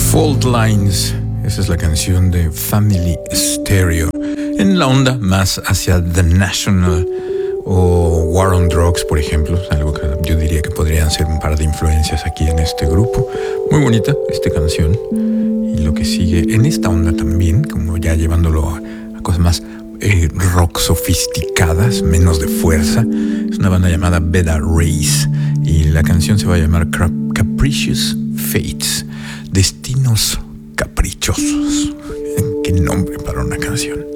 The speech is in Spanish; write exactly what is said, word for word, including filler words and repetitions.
Fault Lines, esa es la canción de Family Stereo, en la onda más hacia The National o War on Drugs, por ejemplo, algo que yo diría que podrían ser un par de influencias aquí en este grupo. Muy bonita esta canción, y lo que sigue en esta onda también, como ya llevándolo a, a cosas más eh, rock sofisticadas, menos de fuerza, es una banda llamada Beta Race, y la canción se va a llamar Capricious Fates, Destinos Caprichosos. Qué nombre para una canción.